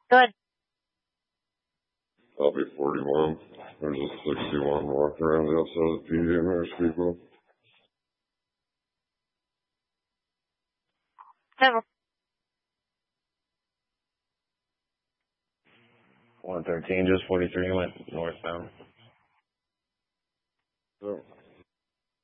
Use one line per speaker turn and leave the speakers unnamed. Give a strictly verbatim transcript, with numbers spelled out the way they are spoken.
Good.
Copy forty-one. There's a sixty-one walking around the outside of the P D and there's people.
Never.
one thirteen, just forty-three, went northbound.
So.